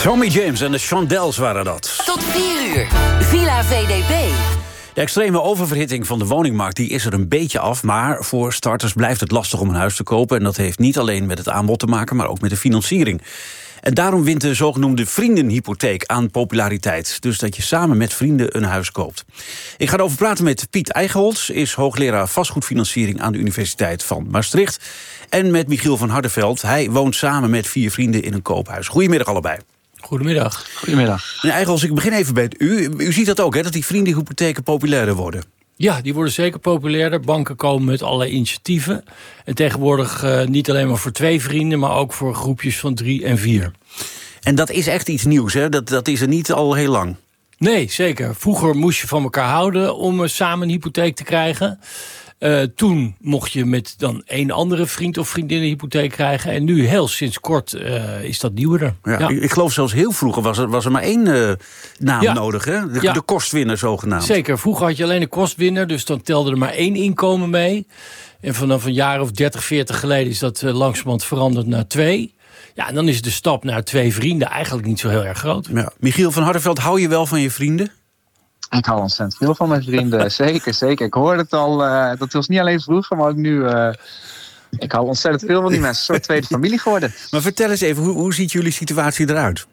Tommy James en de Shondells waren dat. Tot 4 uur, Villa VDB. De extreme oververhitting van de woningmarkt die is er een beetje af, maar voor starters blijft het lastig om een huis te kopen. En dat heeft niet alleen met het aanbod te maken, maar ook met de financiering. En daarom wint de zogenoemde vriendenhypotheek aan populariteit. Dus dat je samen met vrienden een huis koopt. Ik ga erover praten met Piet Eigenholz, is hoogleraar vastgoedfinanciering aan de Universiteit van Maastricht. En met Michiel van Hardenveld. Hij woont samen met 4 vrienden in een koophuis. Goedemiddag allebei. Goedemiddag. Goedemiddag. Meneer Eigenholz, ik begin even bij u. U ziet dat ook, hè, dat die vriendenhypotheken populairder worden. Ja, die worden zeker populairder. Banken komen met allerlei initiatieven. En tegenwoordig niet alleen maar voor 2 vrienden, maar ook voor groepjes van 3 en 4. En dat is echt iets nieuws, hè? Dat is er niet al heel lang. Nee, zeker. Vroeger moest je van elkaar houden om samen een hypotheek te krijgen. Toen mocht je met dan een andere vriend of vriendin een hypotheek krijgen. En nu, heel sinds kort, is dat nieuwer. Ja. Ik geloof zelfs heel vroeger was er maar 1 naam nodig, hè? De kostwinner zogenaamd. Zeker. Vroeger had je alleen een kostwinner, dus dan telde er maar 1 inkomen mee. En vanaf een jaar of 30, 40 geleden is dat langzamerhand veranderd naar 2. Ja, en dan is de stap naar 2 vrienden eigenlijk niet zo heel erg groot. Ja. Michiel van Hardenveld, hou je wel van je vrienden? Ik hou ontzettend veel van mijn vrienden. Zeker. Ik hoorde het al. Dat was niet alleen vroeger, maar ook nu. Ik hou ontzettend veel van die mensen. Een soort tweede familie geworden. Maar vertel eens even, hoe ziet jullie situatie eruit?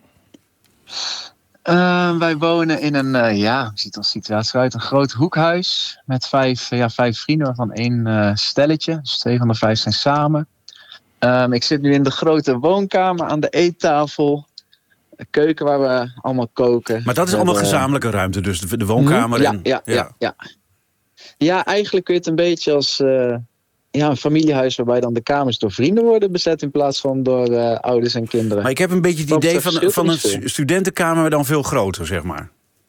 Wij wonen in een, hoe ziet onze situatie eruit? Een groot hoekhuis met 5 vrienden, waarvan 1 stelletje. Dus 2 van de 5 zijn samen. Ik zit nu in de grote woonkamer aan de eettafel. De keuken waar we allemaal koken. Maar dat is allemaal gezamenlijke ruimte, dus de woonkamer. Ja, eigenlijk kun je het een beetje als een familiehuis waarbij dan de kamers door vrienden worden bezet in plaats van door ouders en kinderen. Maar ik heb een beetje het idee van een studentenkamer, maar dan veel groter, zeg maar.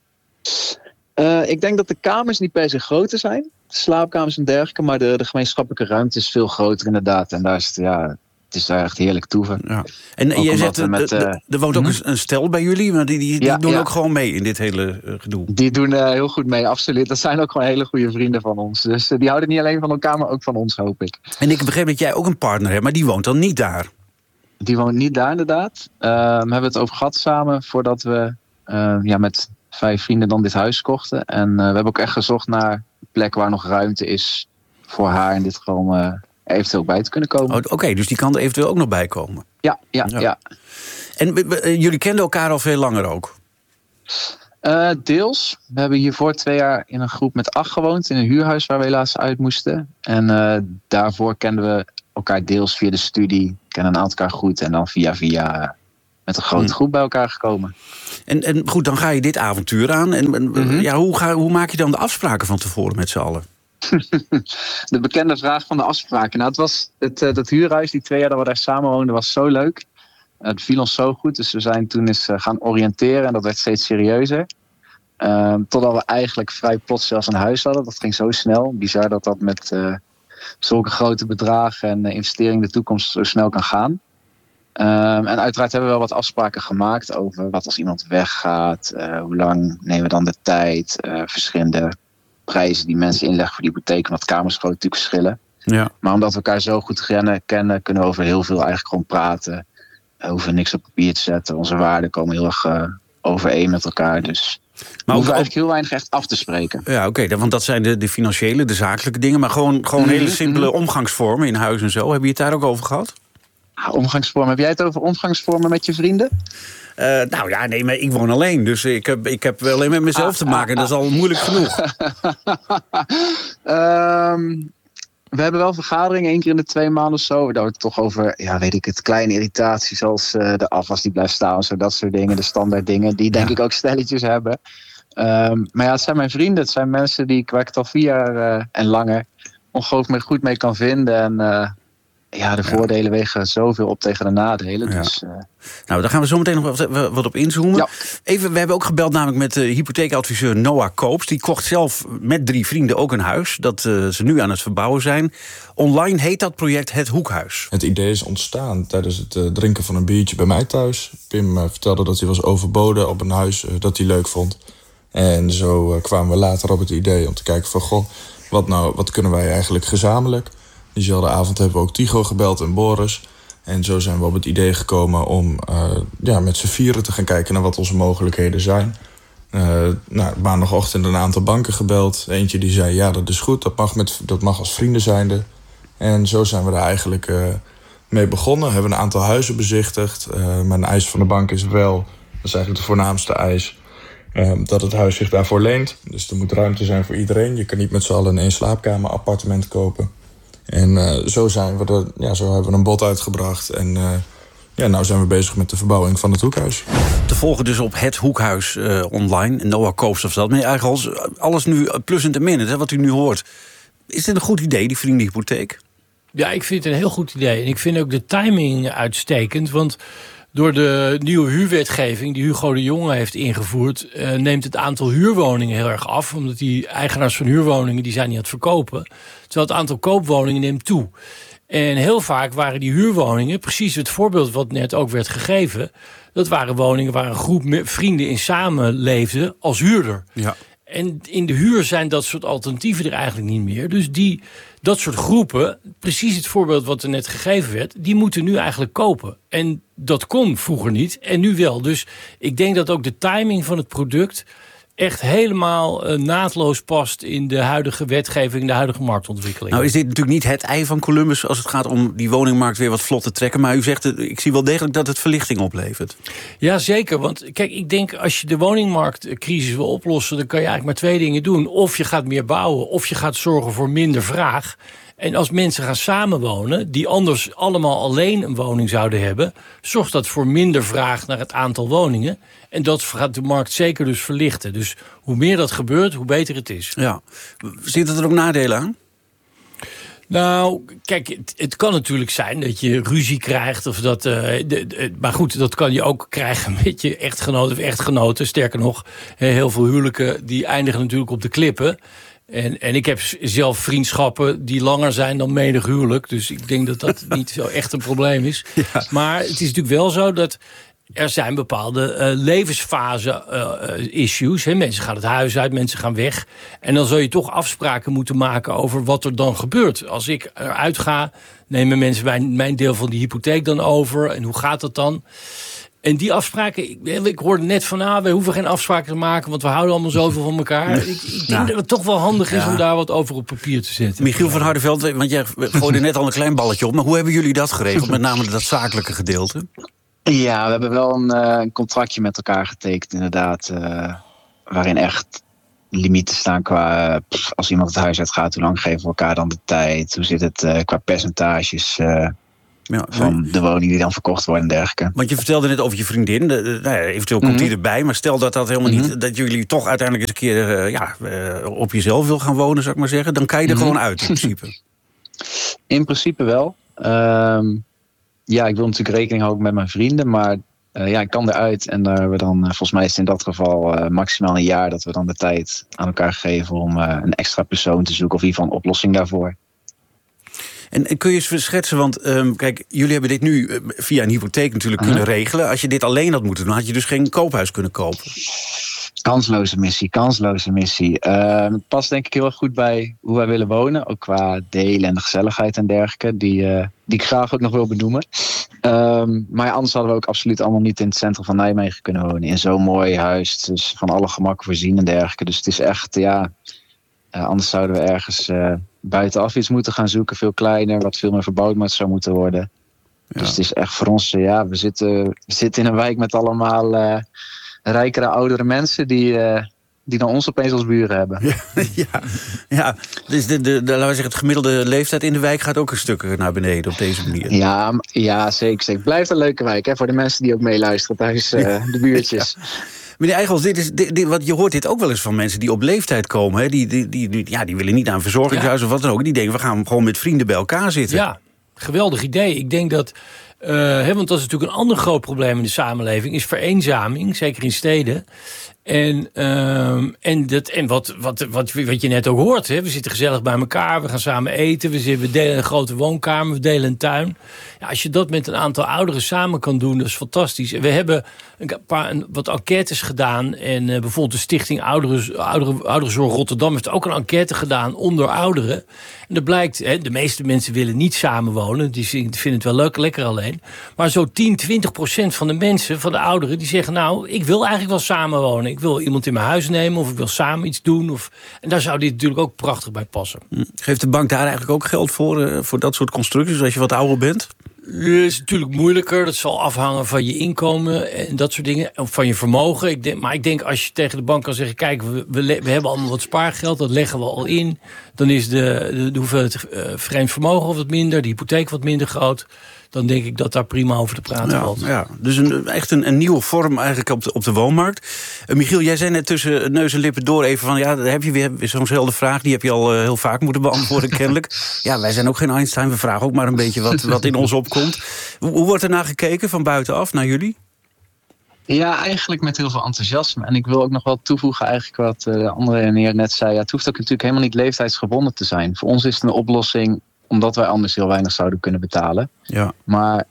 Ik denk dat de kamers niet per se groter zijn. De slaapkamers en dergelijke, maar de gemeenschappelijke ruimte is veel groter inderdaad. En daar is het is daar echt heerlijk toeven. Ja. En jij zegt, er woont ook een stel bij jullie, maar die doen ook gewoon mee in dit hele gedoe. Die doen heel goed mee, absoluut. Dat zijn ook gewoon hele goede vrienden van ons. Dus die houden niet alleen van elkaar, maar ook van ons, hoop ik. En ik begreep dat jij ook een partner hebt, maar die woont dan niet daar? Die woont niet daar, inderdaad. We hebben het over gehad samen voordat we met 5 vrienden dan dit huis kochten. En we hebben ook echt gezocht naar een plek waar nog ruimte is voor haar in dit geval eventueel ook bij te kunnen komen. Oké, dus die kan er eventueel ook nog bij komen. Ja. En jullie kenden elkaar al veel langer ook? Deels. We hebben hiervoor 2 jaar in een groep met 8 gewoond. In een huurhuis waar we helaas uit moesten. En daarvoor kenden we elkaar deels via de studie. Kennen een aantal elkaar goed. En dan via met een grote groep bij elkaar gekomen. En goed, dan ga je dit avontuur aan. Hoe maak je dan de afspraken van tevoren met z'n allen? De bekende vraag van de afspraken. Nou, het was dat huurhuis, die 2 jaar dat we daar samen woonden, was zo leuk. Het viel ons zo goed, dus we zijn toen eens gaan oriënteren en dat werd steeds serieuzer. Totdat we eigenlijk vrij plots zelfs een huis hadden. Dat ging zo snel. Bizar dat met zulke grote bedragen en investeringen in de toekomst zo snel kan gaan. En uiteraard hebben we wel wat afspraken gemaakt over wat als iemand weggaat. Hoe lang nemen we dan de tijd? Verschillende prijzen die mensen inleggen voor die hypotheek. Want kamers groot natuurlijk verschillen. Ja. Maar omdat we elkaar zo goed kennen, kunnen we over heel veel eigenlijk gewoon praten. We hoeven niks op papier te zetten. Onze waarden komen heel erg overeen met elkaar. Dus we hoeven eigenlijk heel weinig echt af te spreken. Ja, oké, want dat zijn de financiële, de zakelijke dingen. Maar gewoon hele simpele omgangsvormen in huis en zo. Heb je het daar ook over gehad? Omgangsvormen. Heb jij het over omgangsvormen met je vrienden? Maar ik woon alleen. Dus ik heb wel alleen met mezelf te maken. Dat is al moeilijk genoeg. We hebben wel vergaderingen 1 keer in de 2 maanden of zo. Daar wordt het toch over, kleine irritaties zoals de afwas die blijft staan. Zo, dat soort dingen, de standaard dingen. Die denk ik ook stelletjes hebben. Maar het zijn mijn vrienden. Het zijn mensen waar ik het al 4 jaar en langer ongelooflijk goed mee kan vinden. En de voordelen wegen zoveel op tegen de nadelen. Ja. Dus, Nou, daar gaan we zo meteen nog wat op inzoomen. Ja. Even, we hebben ook gebeld namelijk met de hypotheekadviseur Noah Koops. Die kocht zelf met 3 vrienden ook een huis dat ze nu aan het verbouwen zijn. Online heet dat project Het Hoekhuis. Het idee is ontstaan tijdens het drinken van een biertje bij mij thuis. Pim vertelde dat hij was overboden op een huis dat hij leuk vond. En zo kwamen we later op het idee om te kijken van wat kunnen wij eigenlijk gezamenlijk. Diezelfde avond hebben we ook Tigo gebeld en Boris. En zo zijn we op het idee gekomen om met z'n vieren te gaan kijken naar wat onze mogelijkheden zijn. Maandagochtend een aantal banken gebeld. Eentje die zei, ja, dat is goed, dat mag als vrienden zijnde. En zo zijn we daar eigenlijk mee begonnen. Hebben een aantal huizen bezichtigd. Maar een eis van de bank is wel, dat is eigenlijk de voornaamste eis, dat het huis zich daarvoor leent. Dus er moet ruimte zijn voor iedereen. Je kan niet met z'n allen een 1-slaapkamer appartement kopen. En zo hebben we een bod uitgebracht. En nou zijn we bezig met de verbouwing van het Hoekhuis. Te volgen dus op het Hoekhuis online. Noah Koopstad dat. Maar eigenlijk alles nu plussend en minnend, wat u nu hoort. Is dit een goed idee, die vriendenhypotheek? Ja, ik vind het een heel goed idee. En ik vind ook de timing uitstekend. Want door de nieuwe huurwetgeving die Hugo de Jonge heeft ingevoerd, neemt het aantal huurwoningen heel erg af. Omdat die eigenaars van huurwoningen die zijn niet aan het verkopen. Terwijl het aantal koopwoningen neemt toe. En heel vaak waren die huurwoningen, precies het voorbeeld wat net ook werd gegeven, dat waren woningen waar een groep vrienden in samenleefden als huurder. Ja. En in de huur zijn dat soort alternatieven er eigenlijk niet meer. Dus dat soort groepen, precies het voorbeeld wat er net gegeven werd, die moeten nu eigenlijk kopen. En dat kon vroeger niet en nu wel. Dus ik denk dat ook de timing van het product echt helemaal naadloos past in de huidige wetgeving, de huidige marktontwikkeling. Nou is dit natuurlijk niet het ei van Columbus als het gaat om die woningmarkt weer wat vlot te trekken. Maar u zegt, ik zie wel degelijk dat het verlichting oplevert. Ja, zeker. Want kijk, ik denk als je de woningmarktcrisis wil oplossen, dan kan je eigenlijk maar 2 dingen doen. Of je gaat meer bouwen, of je gaat zorgen voor minder vraag. En als mensen gaan samenwonen, die anders allemaal alleen een woning zouden hebben, zorgt dat voor minder vraag naar het aantal woningen. En dat gaat de markt zeker dus verlichten. Dus hoe meer dat gebeurt, hoe beter het is. Ja. Zitten er ook nadelen aan? Nou, kijk, het kan natuurlijk zijn dat je ruzie krijgt. Of dat, maar goed, dat kan je ook krijgen met je echtgenoot of echtgenoten. Sterker nog, heel veel huwelijken die eindigen natuurlijk op de klippen. En ik heb zelf vriendschappen die langer zijn dan menig huwelijk. Dus ik denk dat dat niet zo echt een probleem is. Ja. Maar het is natuurlijk wel zo dat er zijn bepaalde levensfase-issues. Mensen gaan het huis uit, mensen gaan weg. En dan zul je toch afspraken moeten maken over wat er dan gebeurt. Als ik eruit ga, nemen mensen mijn deel van die hypotheek dan over. En hoe gaat dat dan? En die afspraken, ik hoorde net van, we hoeven geen afspraken te maken, want we houden allemaal zoveel van elkaar. Ik denk dat het toch wel handig is om daar wat over op papier te zetten. Michiel van Hardenveld, want jij gooide net al een klein balletje op, maar hoe hebben jullie dat geregeld, met name dat zakelijke gedeelte? Ja, we hebben wel een contractje met elkaar getekend, inderdaad, waarin echt limieten staan qua, als iemand het huis uitgaat, hoe lang geven we elkaar dan de tijd? Hoe zit het qua percentages van de woningen die dan verkocht worden en dergelijke? Want je vertelde net over je vriendin, eventueel komt die erbij, maar stel dat helemaal niet, dat jullie toch uiteindelijk eens een keer op jezelf wil gaan wonen, zou ik maar zeggen, dan kan je er gewoon uit, in principe. In principe wel. Ik wil natuurlijk rekening houden met mijn vrienden, maar ik kan eruit. En daar we dan, volgens mij is het in dat geval maximaal een jaar dat we dan de tijd aan elkaar geven om een extra persoon te zoeken of in ieder geval een oplossing daarvoor. En kun je eens schetsen, want kijk, jullie hebben dit nu via een hypotheek natuurlijk kunnen regelen. Als je dit alleen had moeten doen, had je dus geen koophuis kunnen kopen. Kansloze missie. Het past denk ik heel erg goed bij hoe wij willen wonen. Ook qua delen en de gezelligheid en dergelijke. Die ik graag ook nog wil benoemen. Maar anders hadden we ook absoluut allemaal niet in het centrum van Nijmegen kunnen wonen. In zo'n mooi huis. Dus van alle gemakken voorzien en dergelijke. Dus het is echt, anders zouden we ergens buitenaf iets moeten gaan zoeken. Veel kleiner, wat veel meer verbouwd zou moeten worden. Ja. Dus het is echt voor ons, we zitten in een wijk met allemaal rijkere, oudere mensen die dan ons opeens als buren hebben. Ja. Dus laten we zeggen, het gemiddelde leeftijd in de wijk gaat ook een stuk naar beneden op deze manier. Ja, zeker. Het blijft een leuke wijk, hè, voor de mensen die ook meeluisteren thuis, de buurtjes. Ja. Meneer Eichels, je hoort dit ook wel eens van mensen die op leeftijd komen. Hè? Die willen niet naar een verzorgingshuis of wat dan ook. Die denken, we gaan gewoon met vrienden bij elkaar zitten. Ja, geweldig idee. Ik denk dat, want dat is natuurlijk een ander groot probleem in de samenleving, is vereenzaming, zeker in steden. Wat je net ook hoort, we zitten gezellig bij elkaar, we gaan samen eten, we delen een grote woonkamer, we delen een tuin. Ja, als je dat met een aantal ouderen samen kan doen, dat is fantastisch. En we hebben wat enquêtes gedaan en bijvoorbeeld de Stichting Ouderenzorg Rotterdam heeft ook een enquête gedaan onder ouderen. En dat blijkt, de meeste mensen willen niet samenwonen, die vinden het wel lekker alleen. zijn. Maar zo 10-20% van de mensen, van de ouderen, die zeggen, nou, ik wil eigenlijk wel samenwonen. Ik wil iemand in mijn huis nemen of ik wil samen iets doen. En daar zou dit natuurlijk ook prachtig bij passen. Geeft de bank daar eigenlijk ook geld voor dat soort constructies, als je wat ouder bent? Dat is natuurlijk moeilijker. Dat zal afhangen van je inkomen en dat soort dingen. Of van je vermogen. Ik denk als je tegen de bank kan zeggen, kijk, we hebben allemaal wat spaargeld, dat leggen we al in. Dan is de hoeveelheid vreemd vermogen wat minder, de hypotheek wat minder groot. Dan denk ik dat daar prima over te praten valt. Ja, dus echt een nieuwe vorm eigenlijk op de woonmarkt. Michiel, jij zei net tussen neus en lippen door even van, ja, daar heb je weer zo'nzelfde vraag. Die heb je al heel vaak moeten beantwoorden, kennelijk. Ja, wij zijn ook geen Einstein. We vragen ook maar een beetje wat in ons opkomt. Hoe wordt er naar gekeken van buitenaf, naar jullie? Ja, eigenlijk met heel veel enthousiasme. En ik wil ook nog wel toevoegen eigenlijk wat de andere meneer net zei. Ja, het hoeft ook natuurlijk helemaal niet leeftijdsgebonden te zijn. Voor ons is het een oplossing omdat wij anders heel weinig zouden kunnen betalen. Ja. Maar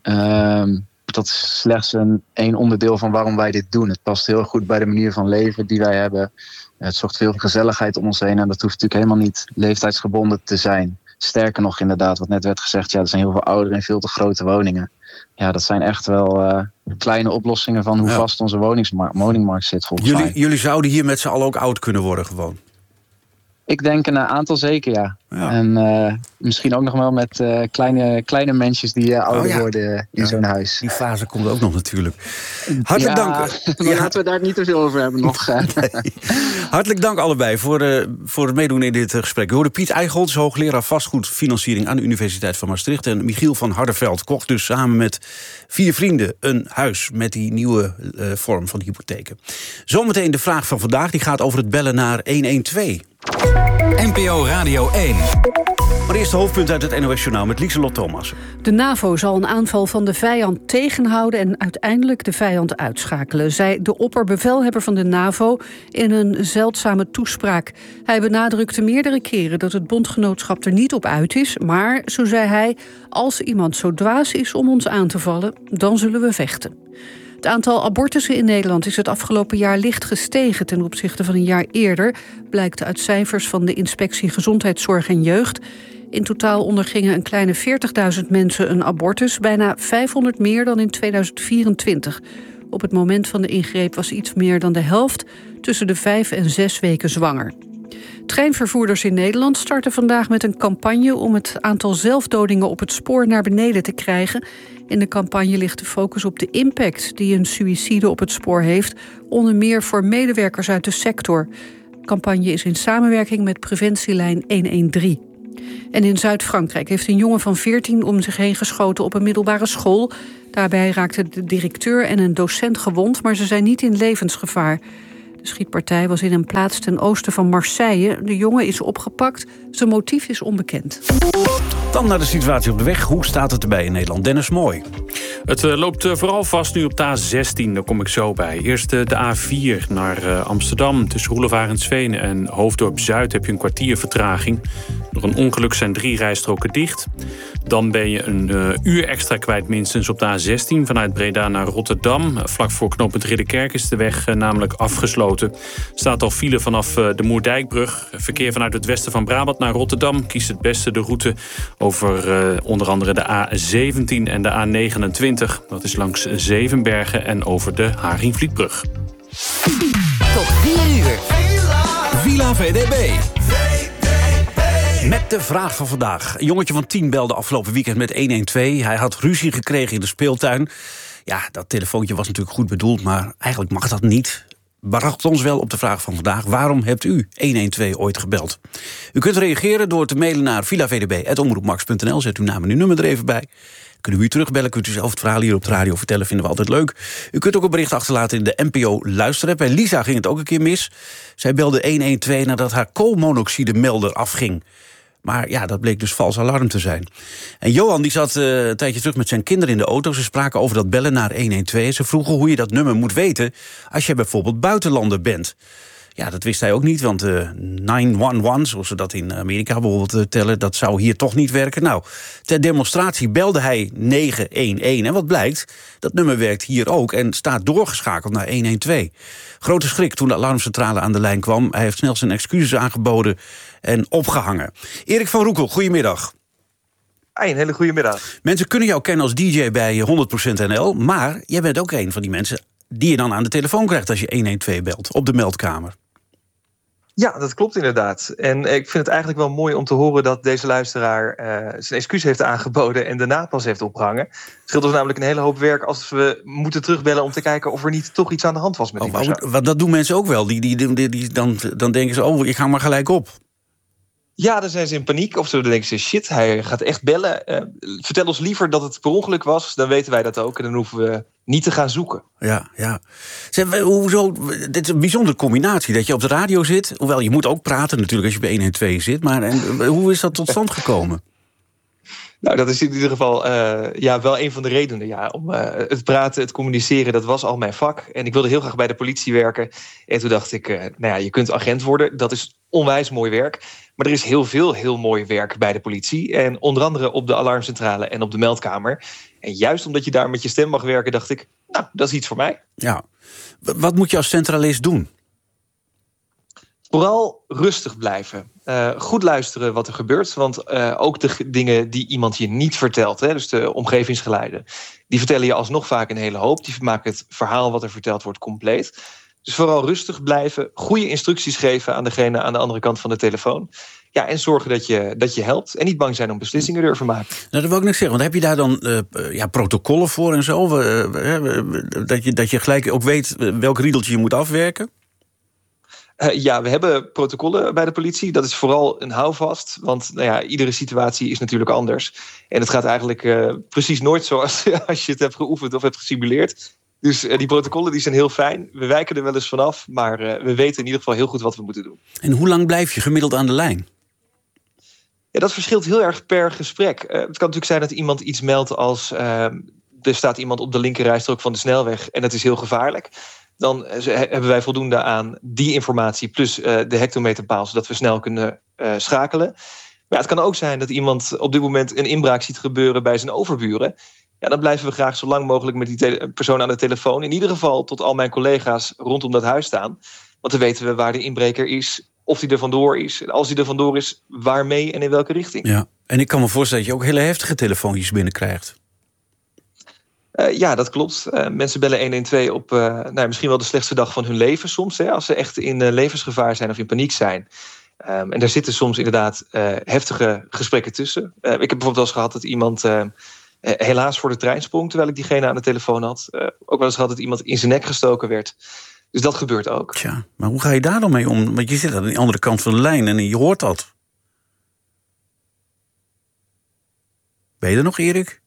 dat is slechts een onderdeel van waarom wij dit doen. Het past heel goed bij de manier van leven die wij hebben. Het zorgt veel gezelligheid om ons heen. En dat hoeft natuurlijk helemaal niet leeftijdsgebonden te zijn. Sterker nog, inderdaad, wat net werd gezegd, ja, er zijn heel veel ouderen in veel te grote woningen. Ja, dat zijn echt wel kleine oplossingen van hoe vast onze woningmarkt zit, volgens mij. Jullie zouden hier met z'n allen ook oud kunnen worden gewoon? Ik denk een aantal zeker, ja. En misschien ook nog wel met kleine mensjes die ouder worden in zo'n huis. Die fase komt ook nog natuurlijk. Hartelijk dank. Maar laten we daar niet te veel over hebben nog. Nee. Hartelijk dank allebei voor het meedoen in dit gesprek. We hoorden Piet Eichholz, hoogleraar vastgoedfinanciering aan de Universiteit van Maastricht. En Michiel van Harderveld kocht dus samen met 4 vrienden een huis met die nieuwe vorm van hypotheken. Zometeen de vraag van vandaag, die gaat over het bellen naar 112. NPO Radio 1. Maar eerst de hoofdpunt uit het NOS-journaal met Lieselot Thomassen. De NAVO zal een aanval van de vijand tegenhouden en uiteindelijk de vijand uitschakelen, zei de opperbevelhebber van de NAVO in een zeldzame toespraak. Hij benadrukte meerdere keren dat het bondgenootschap er niet op uit is, maar, zo zei hij, als iemand zo dwaas is om ons aan te vallen, dan zullen we vechten. Het aantal abortussen in Nederland is het afgelopen jaar licht gestegen ten opzichte van een jaar eerder, blijkt uit cijfers van de Inspectie Gezondheidszorg en Jeugd. In totaal ondergingen een kleine 40.000 mensen een abortus, bijna 500 meer dan in 2024. Op het moment van de ingreep was iets meer dan de helft tussen de 5 en 6 weken zwanger. Treinvervoerders in Nederland starten vandaag met een campagne om het aantal zelfdodingen op het spoor naar beneden te krijgen. In de campagne ligt de focus op de impact die een suïcide op het spoor heeft, onder meer voor medewerkers uit de sector. De campagne is in samenwerking met preventielijn 113. En in Zuid-Frankrijk heeft een jongen van 14 om zich heen geschoten op een middelbare school. Daarbij raakten de directeur en een docent gewond, maar ze zijn niet in levensgevaar. De schietpartij was in een plaats ten oosten van Marseille. De jongen is opgepakt. Zijn motief is onbekend. Dan naar de situatie op de weg. Hoe staat het erbij in Nederland? Dennis Mooi. Het loopt vooral vast nu op de A16, daar kom ik zo bij. Eerst de A4 naar Amsterdam. Tussen Roelof Arendsveen en Hoofddorp-Zuid heb je een kwartier vertraging. Door een ongeluk zijn 3 rijstroken dicht. Dan ben je een uur extra kwijt minstens op de A16... vanuit Breda naar Rotterdam. Vlak voor knooppunt Ridderkerk is de weg namelijk afgesloten. Er staat al file vanaf de Moerdijkbrug. Verkeer vanuit het westen van Brabant naar Rotterdam kiest het beste de route over onder andere de A17 en de A29. Dat is langs Zevenbergen en over de Haringvlietbrug. Tot 4 uur. Villa VDB. Met de vraag van vandaag. Een jongetje van 10 belde afgelopen weekend met 112. Hij had ruzie gekregen in de speeltuin. Ja, dat telefoontje was natuurlijk goed bedoeld, maar eigenlijk mag dat niet. Bracht ons wel op de vraag van vandaag. Waarom hebt u 112 ooit gebeld? U kunt reageren door te mailen naar villavdb@omroepmax.nl. Zet uw naam en uw nummer er even bij. Kunnen we u terugbellen, kunt u zelf het verhaal hier op de radio vertellen, vinden we altijd leuk. U kunt ook een bericht achterlaten in de NPO Luisterapp. Bij Lisa ging het ook een keer mis. Zij belde 112 nadat haar koolmonoxidemelder afging. Maar ja, dat bleek dus vals alarm te zijn. En Johan die zat een tijdje terug met zijn kinderen in de auto. Ze spraken over dat bellen naar 112. Ze vroegen hoe je dat nummer moet weten als je bijvoorbeeld buitenlander bent. Ja, dat wist hij ook niet, want 911, zoals ze dat in Amerika bijvoorbeeld tellen, dat zou hier toch niet werken. Nou, ter demonstratie belde hij 911. En wat blijkt, dat nummer werkt hier ook en staat doorgeschakeld naar 112. Grote schrik toen de alarmcentrale aan de lijn kwam. Hij heeft snel zijn excuses aangeboden en opgehangen. Erik van Roekel, goedemiddag. Een hele goede middag. Mensen kunnen jou kennen als DJ bij 100% NL... maar jij bent ook een van die mensen die je dan aan de telefoon krijgt... als je 112 belt, op de meldkamer. Ja, dat klopt inderdaad. En ik vind het eigenlijk wel mooi om te horen dat deze luisteraar zijn excuus heeft aangeboden en daarna pas heeft opgehangen. Het scheelt ons namelijk een hele hoop werk als we moeten terugbellen om te kijken of er niet toch iets aan de hand was met die persoon. Want dat doen mensen ook wel. Dan denken ze, ik ga maar gelijk op. Ja, dan zijn ze in paniek. Of zo dan denken ze, shit, hij gaat echt bellen. Vertel ons liever dat het per ongeluk was. Dan weten wij dat ook. En dan hoeven we niet te gaan zoeken. Ja. Zeg, hoezo? Dit is een bijzondere combinatie. Dat je op de radio zit. Hoewel, je moet ook praten natuurlijk als je bij 112 zit. Maar hoe is dat tot stand gekomen? Nou, dat is in ieder geval wel een van de redenen. Ja, om het praten, het communiceren, dat was al mijn vak. En ik wilde heel graag bij de politie werken. En toen dacht ik, je kunt agent worden. Dat is onwijs mooi werk. Maar er is heel veel heel mooi werk bij de politie. En onder andere op de alarmcentrale en op de meldkamer. En juist omdat je daar met je stem mag werken, dacht ik, dat is iets voor mij. Ja. Wat moet je als centralist doen? Vooral rustig blijven. Goed luisteren wat er gebeurt. Want ook de dingen die iemand je niet vertelt, dus de omgevingsgeluiden, die vertellen je alsnog vaak een hele hoop. Die maken het verhaal wat er verteld wordt compleet. Dus vooral rustig blijven. Goede instructies geven aan degene aan de andere kant van de telefoon. Ja, en zorgen dat je helpt. En niet bang zijn om beslissingen durven maken. Nou, dat wil ik niks zeggen. Want heb je daar dan protocollen voor en zo? Dat je gelijk ook weet welk riedeltje je moet afwerken? We hebben protocollen bij de politie. Dat is vooral een houvast. Want iedere situatie is natuurlijk anders. En het gaat eigenlijk precies nooit zoals als je het hebt geoefend of hebt gesimuleerd. Dus die protocollen die zijn heel fijn. We wijken er wel eens vanaf. Maar we weten in ieder geval heel goed wat we moeten doen. En hoe lang blijf je gemiddeld aan de lijn? Ja, dat verschilt heel erg per gesprek. Het kan natuurlijk zijn dat iemand iets meldt als er staat iemand op de linkerrijstrook van de snelweg en dat is heel gevaarlijk. Dan hebben wij voldoende aan die informatie plus de hectometerpaal, zodat we snel kunnen schakelen. Maar het kan ook zijn dat iemand op dit moment een inbraak ziet gebeuren bij zijn overburen. Ja, dan blijven we graag zo lang mogelijk met die persoon aan de telefoon. In ieder geval tot al mijn collega's rondom dat huis staan. Want dan weten we waar de inbreker is, of hij er vandoor is. En als hij er vandoor is, waarmee en in welke richting. Ja, en ik kan me voorstellen dat je ook hele heftige telefoontjes binnenkrijgt. Ja, dat klopt. Mensen bellen 112 op misschien wel de slechtste dag van hun leven soms. Als ze echt in levensgevaar zijn of in paniek zijn. En daar zitten soms inderdaad heftige gesprekken tussen. Ik heb bijvoorbeeld wel eens gehad dat iemand helaas voor de trein sprong terwijl ik diegene aan de telefoon had. Ook wel eens gehad dat iemand in zijn nek gestoken werd. Dus dat gebeurt ook. Tja, maar hoe ga je daar dan mee om? Want je zit aan de andere kant van de lijn en je hoort dat. Ben je er nog, Erik?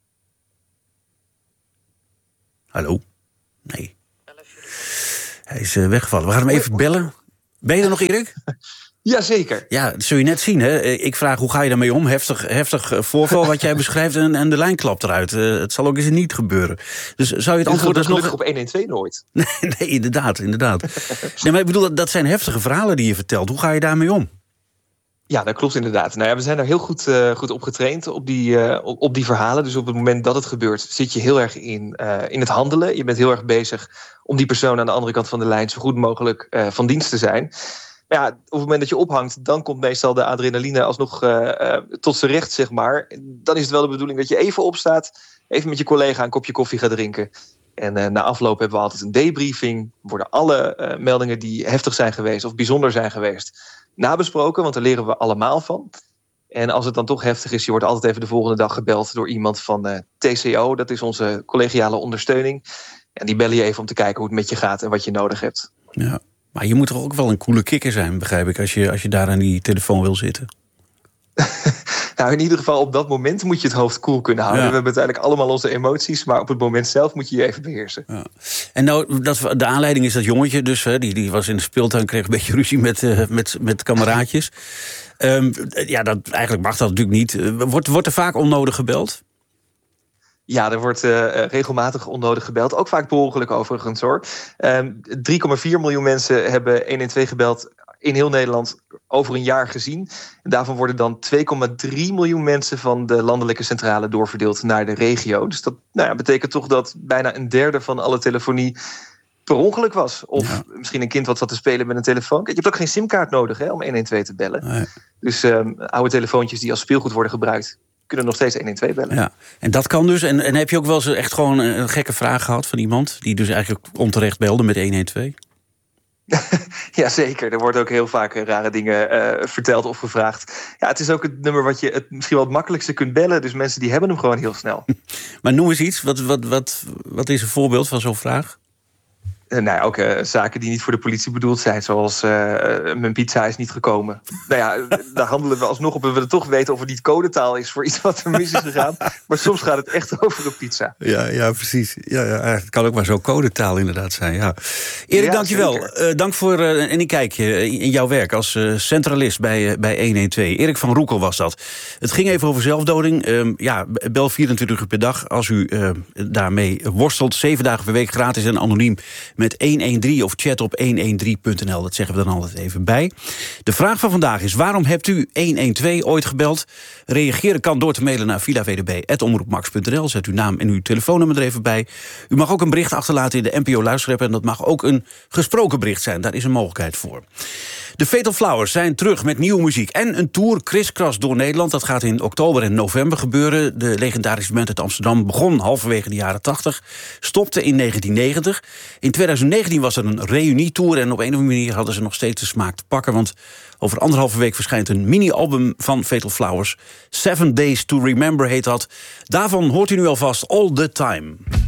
Hallo? Nee. Hij is weggevallen. We gaan hem even bellen. Ben je er nog, Erik? Jazeker. Ja, dat zul je net zien. Hè? Ik vraag, hoe ga je daarmee om? Heftig voorval wat jij beschrijft en de lijn klapt eruit. Het zal ook eens niet gebeuren. Dus zou je het antwoord dus nog... op 112 nooit. Nee, inderdaad. Nee, maar ik bedoel, dat zijn heftige verhalen die je vertelt. Hoe ga je daarmee om? Ja, dat klopt inderdaad. We zijn daar heel goed op getraind, op die verhalen. Dus op het moment dat het gebeurt, zit je heel erg in het handelen. Je bent heel erg bezig om die persoon aan de andere kant van de lijn zo goed mogelijk van dienst te zijn. Maar ja, op het moment dat je ophangt, dan komt meestal de adrenaline alsnog tot z'n recht, zeg maar. Dan is het wel de bedoeling dat je even opstaat, even met je collega een kopje koffie gaat drinken. En na afloop hebben we altijd een debriefing. Worden alle meldingen die heftig zijn geweest of bijzonder zijn geweest nabesproken, want daar leren we allemaal van. En als het dan toch heftig is, je wordt altijd even de volgende dag gebeld door iemand van TCO. Dat is onze collegiale ondersteuning. En die bellen je even om te kijken hoe het met je gaat en wat je nodig hebt. Ja, maar je moet toch ook wel een coole kikker zijn, begrijp ik, als je daar aan die telefoon wil zitten. Nou, in ieder geval op dat moment moet je het hoofd koel kunnen houden. Ja. We hebben uiteindelijk allmet onze emoties, maar op het moment zelf moet je je even beheersen. Ja. En nou, de aanleiding is dat jongetje dus, die was in de speeltuin, kreeg een beetje ruzie met kameraadjes. Eigenlijk mag dat natuurlijk niet. Wordt er vaak onnodig gebeld? Ja, er wordt regelmatig onnodig gebeld. Ook vaak per ongeluk overigens, hoor. 3,4 miljoen mensen hebben 112 gebeld in heel Nederland over een jaar gezien. En daarvan worden dan 2,3 miljoen mensen van de landelijke centrale doorverdeeld naar de regio. Dus dat betekent toch dat bijna een derde van alle telefonie per ongeluk was. Of misschien een kind wat zat te spelen met een telefoon. Kijk, je hebt ook geen simkaart nodig om 112 te bellen. Nee. Dus oude telefoontjes die als speelgoed worden gebruikt. kunnen nog steeds 112 bellen. Ja, en dat kan dus. En heb je ook wel eens echt gewoon een gekke vraag gehad van iemand die dus eigenlijk onterecht belde met 112? Jazeker, er wordt ook heel vaak rare dingen verteld of gevraagd. Ja, het is ook het nummer wat je het misschien wel het makkelijkste kunt bellen. Dus mensen die hebben hem gewoon heel snel. Maar noem eens iets. Wat is een voorbeeld van zo'n vraag? Ook zaken die niet voor de politie bedoeld zijn. Zoals mijn pizza is niet gekomen. Nou ja, daar handelen we alsnog op. En we willen toch weten of het niet codetaal is voor iets wat er mis is gegaan. Maar soms gaat het echt over een pizza. Ja, precies. Ja, het kan ook maar zo codetaal inderdaad zijn. Ja. Erik, dankjewel. Dank voor een kijkje in jouw werk als centralist bij 112. Erik van Roekel was dat. Het ging even over zelfdoding. Bel 24 uur per dag als u daarmee worstelt. 7 dagen per week gratis en anoniem met 113 of chat op 113.nl. Dat zeggen we dan altijd even bij. De vraag van vandaag is: waarom hebt u 112 ooit gebeld? Reageren kan door te mailen naar vilavdb@omroepmax.nl. Zet uw naam en uw telefoonnummer er even bij. U mag ook een bericht achterlaten in de NPO Luisterapp. En dat mag ook een gesproken bericht zijn. Daar is een mogelijkheid voor. De Fatal Flowers zijn terug met nieuwe muziek en een tour kriskras door Nederland. Dat gaat in oktober en november gebeuren. De legendarische band uit Amsterdam begon halverwege de jaren 80, stopte in 1990. In 2019 was er een reunietour en op een of andere manier hadden ze nog steeds de smaak te pakken. Want over 1,5 week verschijnt een mini-album van Fatal Flowers. 7 Days to Remember heet dat. Daarvan hoort u nu alvast All the Time.